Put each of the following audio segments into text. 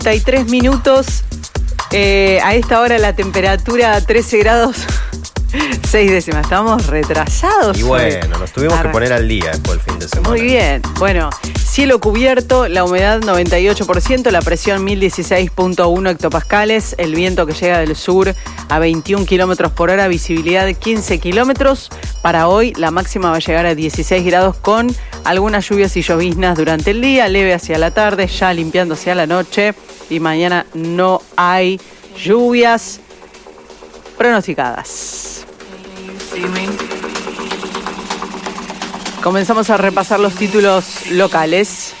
minutos. A esta hora la temperatura 13 grados 6 décimas. Estamos retrasados. Y bueno, nos tuvimos que poner al día después del fin de semana. Muy bien. Bueno, cielo cubierto, la humedad 98%, la presión 1016.1 hectopascales, el viento que llega del sur a 21 kilómetros por hora, visibilidad de 15 kilómetros. Para hoy la máxima va a llegar a 16 grados con algunas lluvias y lloviznas durante el día, leve hacia la tarde, ya limpiando hacia la noche. Y mañana no hay lluvias pronosticadas. Comenzamos a repasar los títulos locales.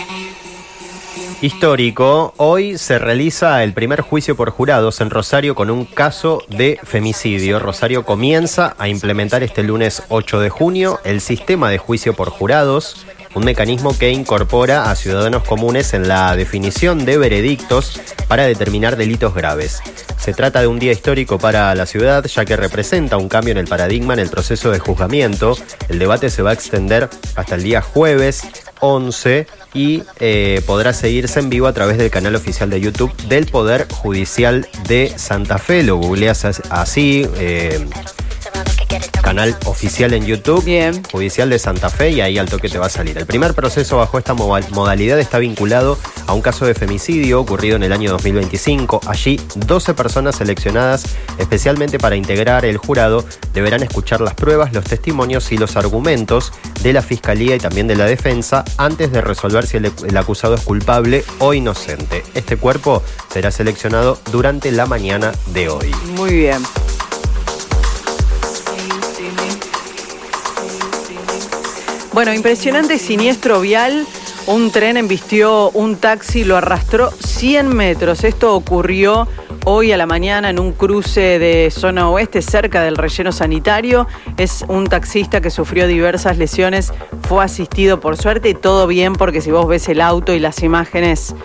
Histórico, hoy se realiza el primer juicio por jurados en Rosario con un caso de femicidio. Rosario comienza a implementar este lunes 8 de junio el sistema de juicio por jurados, un mecanismo que incorpora a ciudadanos comunes en la definición de veredictos para determinar delitos graves. Se trata de un día histórico para la ciudad, ya que representa un cambio en el paradigma en el proceso de juzgamiento. El debate se va a extender hasta el día jueves 11 y podrá seguirse en vivo a través del canal oficial de YouTube del Poder Judicial de Santa Fe. Lo googleas así, canal oficial en YouTube, Bien. Judicial de Santa Fe, y ahí al toque te va a salir. El primer proceso bajo esta modalidad está vinculado a un caso de femicidio ocurrido en el año 2025. Allí, 12 personas seleccionadas especialmente para integrar el jurado deberán escuchar las pruebas, los testimonios y los argumentos de la Fiscalía y también de la defensa antes de resolver si el acusado es culpable o inocente. Este cuerpo será seleccionado durante la mañana de hoy. Muy bien. Bueno, impresionante siniestro vial. Un tren embistió un taxi, lo arrastró 100 metros. Esto ocurrió hoy a la mañana en un cruce de zona oeste cerca del relleno sanitario. Es un taxista que sufrió diversas lesiones. Fue asistido, por suerte, todo bien, porque si vos ves el auto y las imágenes